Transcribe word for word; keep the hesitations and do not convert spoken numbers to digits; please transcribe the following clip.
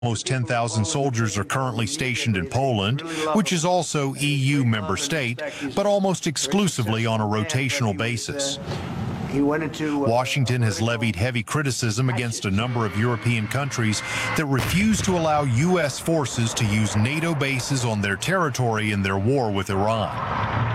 Almost ten thousand soldiers are currently stationed in Poland, which is also E U member state, but almost exclusively on a rotational basis. Washington has levied heavy criticism against a number of European countries that refuse to allow U S forces to use NATO bases on their territory in their war with Iran.